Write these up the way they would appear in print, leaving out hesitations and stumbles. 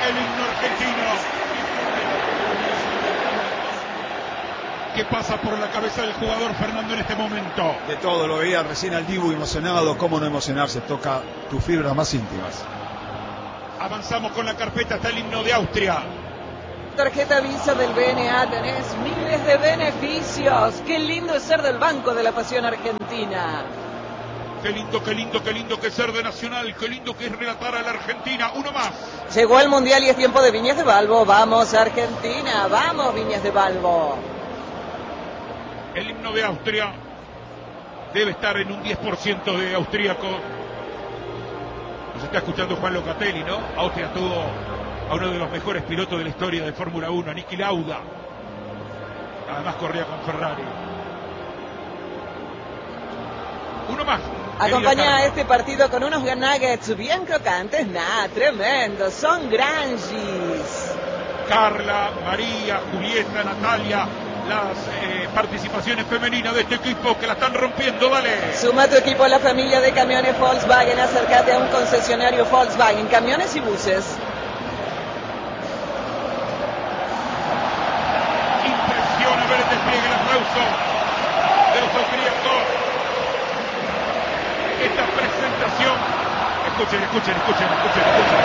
el himno argentino. ¿Qué pasa por la cabeza del jugador, Fernando, en este momento? De todo, lo veía recién al Dibu emocionado. ¿Cómo no emocionarse? Toca tus fibras más íntimas. Avanzamos con la carpeta hasta el himno de Austria. Tarjeta Visa del BNA, tenés miles de beneficios. Qué lindo es ser del Banco de la Pasión Argentina. Qué lindo, qué lindo, qué lindo que es ser de Nacional. Qué lindo que es relatar a la Argentina. Uno más. Llegó el Mundial y es tiempo de Viñas de Balbo. Vamos, Argentina. Vamos, Viñas de Balbo. El himno de Austria debe estar en un 10% de austríaco. Nos está escuchando Juan Locatelli, ¿no? Austria tuvo a uno de los mejores pilotos de la historia de Fórmula 1, Niki Lauda. Además corría con Ferrari. Uno más. Acompaña este partido con unos nuggets bien crocantes. Tremendo. Son Grangis. Carla, María, Julieta, Natalia, las participaciones femeninas de este equipo que la están rompiendo, dale. Suma tu equipo a la familia de camiones Volkswagen. Acércate a un concesionario Volkswagen, camiones y buses. Impresiona ver el despliegue, el aplauso de los austríacos. Esta presentación. Escuchen, escuchen, escuchen, escuchen, escuchen.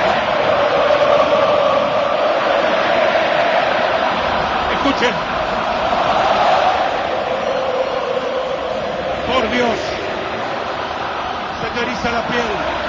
Escuchen. Por Dios, se te eriza la piel,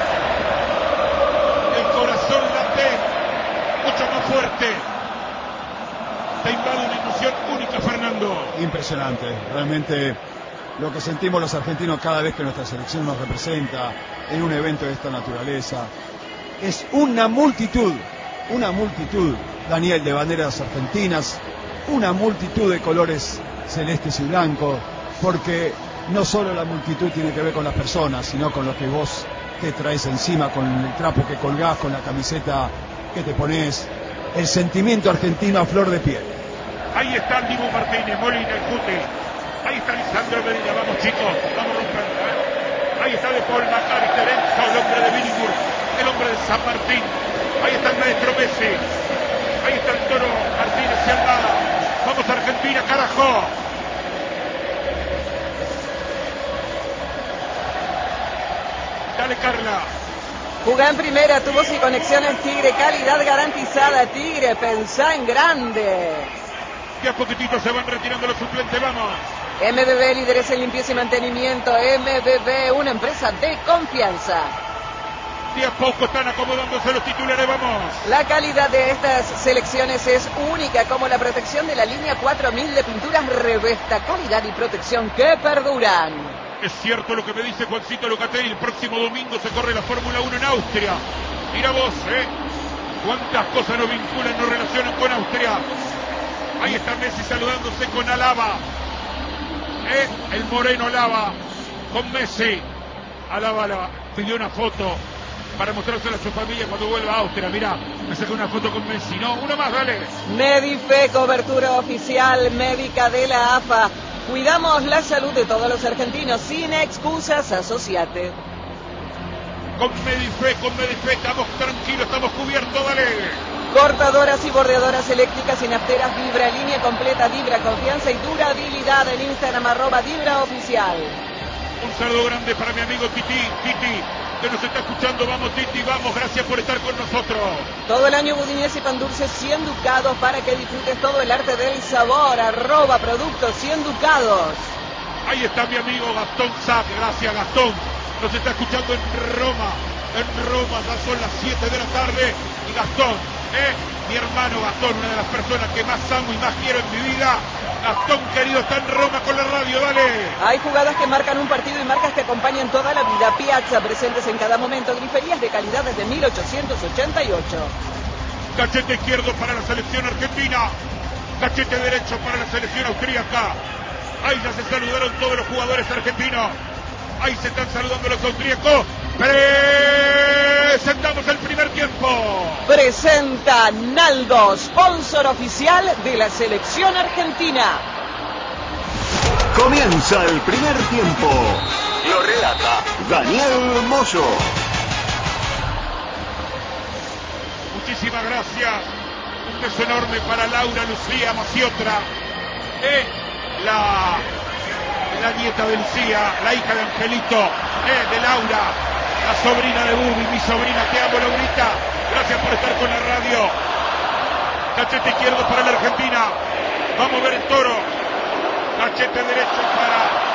el corazón late mucho más fuerte, te invade una emoción única, Fernando. Impresionante, realmente lo que sentimos los argentinos cada vez que nuestra selección nos representa en un evento de esta naturaleza. Es una multitud, Daniel, de banderas argentinas, una multitud de colores celestes y blancos, porque no solo la multitud tiene que ver con las personas, sino con lo que vos te traes encima, con el trapo que colgás, con la camiseta que te pones, el sentimiento argentino a flor de piel. Ahí está el Dibu Martínez, Molina, el Cuti. Ahí está Lisandro Medina, vamos chicos, vamos a romper. Ahí está De Paul, McAllister, Enzo, el hombre de Billingham, el hombre de San Martín. Ahí está el maestro Messi. Ahí está el Toro Martínez y Almada. Vamos Argentina, carajo. Dale, Carla. Jugá en primera, tubos y conexiones Tigre, calidad garantizada. Tigre, pensá en grande. De a poquitito se van retirando los suplentes, vamos. MBB, líderes en limpieza y mantenimiento. MBB, una empresa de confianza. De a poco están acomodándose los titulares, vamos. La calidad de estas selecciones es única, como la protección de la línea 4000 de pinturas Revesta. Calidad y protección que perduran. Es cierto lo que me dice Juancito Locatelli, el próximo domingo se corre la Fórmula 1 en Austria. Mira vos, cuántas cosas nos vinculan, nos relacionan con Austria. Ahí está Messi saludándose con Alaba. El moreno Alaba con Messi. Alaba pidió una foto para mostrársela a su familia cuando vuelva a Austria. Mirá, me saqué una foto con Messi. No, una más, dale. Medife, cobertura oficial médica de la AFA. Cuidamos la salud de todos los argentinos, sin excusas, asociate. Con Medife, estamos tranquilos, estamos cubiertos, dale. Cortadoras y bordeadoras eléctricas y nafteras Vibra, línea completa, Vibra, confianza y durabilidad. En Instagram, @VibraOficial. Un saludo grande para mi amigo Titi, que nos está escuchando. Vamos, Titi, vamos, gracias por estar con nosotros. Todo el año budines y pan dulces 100 ducados para que disfrutes todo el arte del sabor. @productos 100 ducados. Ahí está mi amigo Gastón Sack, gracias Gastón. Nos está escuchando en Roma, ya son las 7 de la tarde. Y Gastón, mi hermano Gastón, una de las personas que más amo y más quiero en mi vida. Gastón querido, está en Roma con la radio, dale. Hay jugadas que marcan un partido y marcas que acompañan toda la vida. Piazza, presentes en cada momento. Griferías de calidad desde 1888. Cachete izquierdo para la selección argentina. Cachete derecho para la selección austríaca. Ahí ya se saludaron todos los jugadores argentinos. Ahí se están saludando los austríacos. Presentamos el primer tiempo. Presenta Naldo, sponsor oficial de la selección argentina. Comienza el primer tiempo. Lo relata Daniel Moyo. Muchísimas gracias. Un beso enorme para Laura Lucía Maciotra, la nieta de Lucía, la hija de Angelito, de Laura, la sobrina de Bubi, mi sobrina, te amo, Laurita. Gracias por estar con la radio. Cachete izquierdo para la Argentina. Vamos a ver el toro. Cachete derecho para